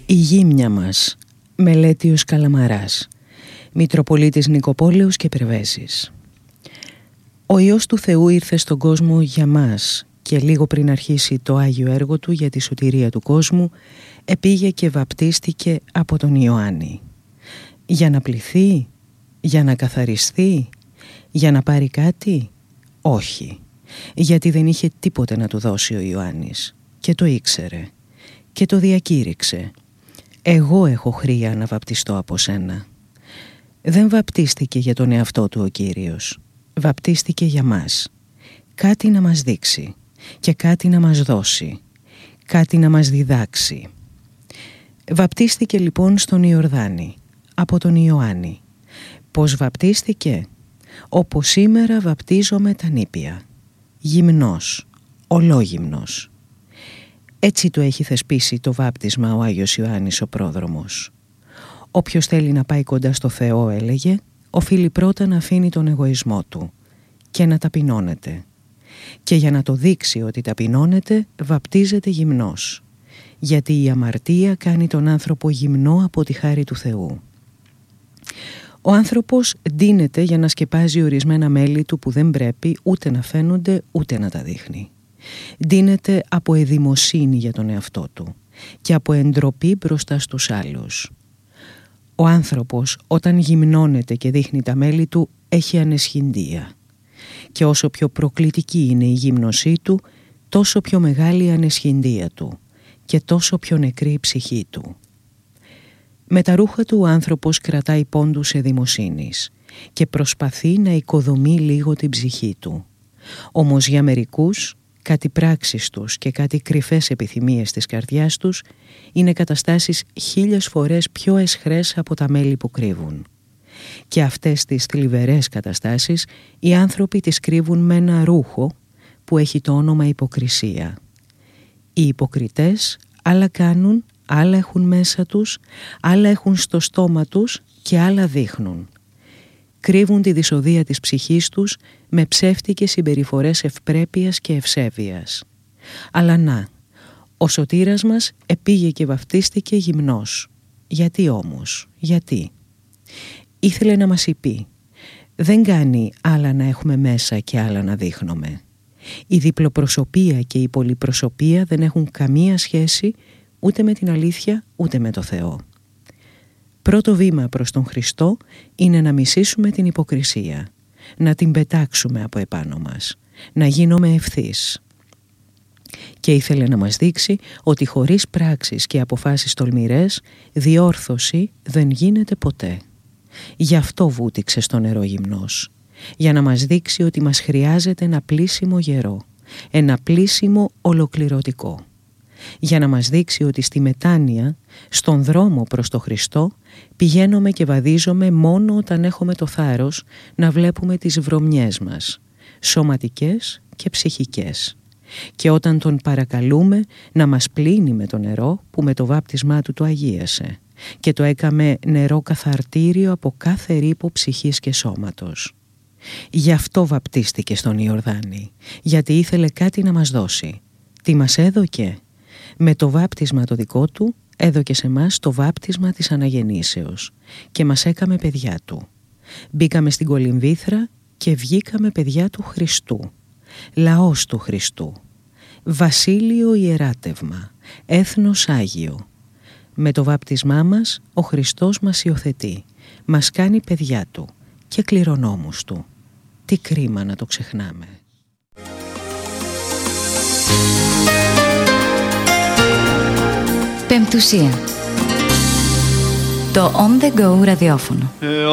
Η γύμνια μας, Μελέτιος Καλαμαράς, Μητροπολίτης Νικοπόλεως και Περβέζης. Ο Υιός του Θεού ήρθε στον κόσμο για μας και λίγο πριν αρχίσει το Άγιο έργο του για τη σωτηρία του κόσμου, επήγε και βαπτίστηκε από τον Ιωάννη. Για να πληθεί, για να καθαριστεί, για να πάρει κάτι? Όχι, γιατί δεν είχε τίποτε να του δώσει ο Ιωάννης και το ήξερε και το διακήρυξε. Εγώ έχω χρία να βαπτιστώ από σένα. Δεν βαπτίστηκε για τον εαυτό του ο Κύριος. Βαπτίστηκε για μας. Κάτι να μας δείξει και κάτι να μας δώσει. Κάτι να μας διδάξει. Βαπτίστηκε λοιπόν στον Ιορδάνη, από τον Ιωάννη. Πώς βαπτίστηκε? Όπως σήμερα βαπτίζομαι τα νήπια. Γυμνός, ολόγυμνος. Έτσι το έχει θεσπίσει το βάπτισμα ο Άγιος Ιωάννης ο πρόδρομος. Όποιος θέλει να πάει κοντά στο Θεό, έλεγε, οφείλει πρώτα να αφήνει τον εγωισμό του και να ταπεινώνεται. Και για να το δείξει ότι ταπεινώνεται, βαπτίζεται γυμνός. Γιατί η αμαρτία κάνει τον άνθρωπο γυμνό από τη χάρη του Θεού. Ο άνθρωπος ντύνεται για να σκεπάζει ορισμένα μέλη του που δεν πρέπει ούτε να φαίνονται ούτε να τα δείχνει. Ντύνεται από εδημοσύνη για τον εαυτό του και από εντροπή μπροστά στους άλλους. Ο άνθρωπος όταν γυμνώνεται και δείχνει τα μέλη του έχει αναισχυντία. Και όσο πιο προκλητική είναι η γύμνωσή του, τόσο πιο μεγάλη η αναισχυντία του και τόσο πιο νεκρή η ψυχή του. Με τα ρούχα του ο άνθρωπος κρατάει πόντους εδημοσύνης και προσπαθεί να οικοδομεί λίγο την ψυχή του. Όμως για μερικούς, κάτι πράξεις τους και κάτι κρυφές επιθυμίες της καρδιάς τους είναι καταστάσεις 1000 φορές πιο αισχρές από τα μέλη που κρύβουν. Και αυτές τις θλιβερές καταστάσεις οι άνθρωποι τις κρύβουν με ένα ρούχο που έχει το όνομα υποκρισία. Οι υποκριτές άλλα κάνουν, άλλα έχουν μέσα τους, άλλα έχουν στο στόμα τους και άλλα δείχνουν. Κρύβουν τη δυσοδεία της ψυχής τους με ψεύτικες συμπεριφορές ευπρέπειας και ευσέβειας. Αλλά να, ο σωτήρας μας επήγε και βαπτίστηκε γυμνός. Γιατί όμως, γιατί? Ήθελε να μας είπε, δεν κάνει άλλα να έχουμε μέσα και άλλα να δείχνουμε. Η διπλοπροσωπία και η πολυπροσωπία δεν έχουν καμία σχέση ούτε με την αλήθεια ούτε με το Θεό. Πρώτο βήμα προς τον Χριστό είναι να μισήσουμε την υποκρισία, να την πετάξουμε από επάνω μας, να γίνουμε ευθύς. Και ήθελε να μας δείξει ότι χωρίς πράξεις και αποφάσεις τολμηρές, διόρθωση δεν γίνεται ποτέ. Γι' αυτό βούτυξε στο νερό γυμνός, για να μας δείξει ότι μας χρειάζεται ένα πλήσιμο γερό, ένα πλήσιμο ολοκληρωτικό. Για να μας δείξει ότι στη μετάνοια, στον δρόμο προς το Χριστό, πηγαίνουμε και βαδίζουμε μόνο όταν έχουμε το θάρρος να βλέπουμε τις βρωμιές μας, σωματικές και ψυχικές. Και όταν τον παρακαλούμε να μας πλύνει με το νερό που με το βάπτισμά του το αγίασε και το έκαμε νερό καθαρτήριο από κάθε ρύπο ψυχής και σώματος. Γι' αυτό βαπτίστηκε στον Ιορδάνη, γιατί ήθελε κάτι να μας δώσει. Τι μας έδωκε? Με το βάπτισμα το δικό του έδωκε σε μας το βάπτισμα της αναγεννήσεως και μας έκαμε παιδιά του. Μπήκαμε στην κολυμβήθρα και βγήκαμε παιδιά του Χριστού, λαός του Χριστού, βασίλειο ιεράτευμα, έθνος Άγιο. Με το βάπτισμά μας ο Χριστός μας υιοθετεί, μας κάνει παιδιά του και κληρονόμους του. Τι κρίμα να το ξεχνάμε. Πεμπτουσία. Το On The Go ραδιόφωνο.